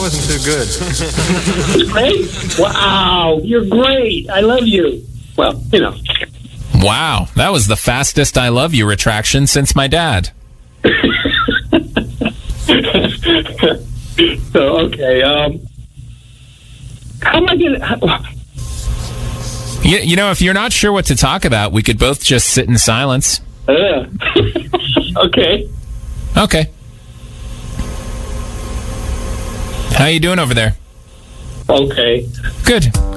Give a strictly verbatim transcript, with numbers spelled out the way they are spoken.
wasn't too good. It's great. Wow, you're great. I love you. Well, you know. Wow, that was the fastest I love you retraction since my dad. So, okay. Um, how am I going to... You, you know, if you're not sure what to talk about, we could both just sit in silence. Uh, okay. Okay. How you doing over there? Okay. Good.